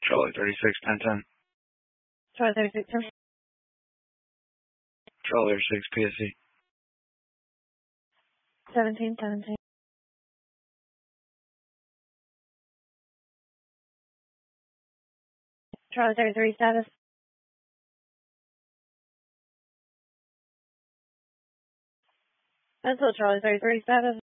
Charlie 36, 1010. Charlie 36, 10. Charlie 36, PSC. 1717. Charlie 33, status. Until Charlie 33, status.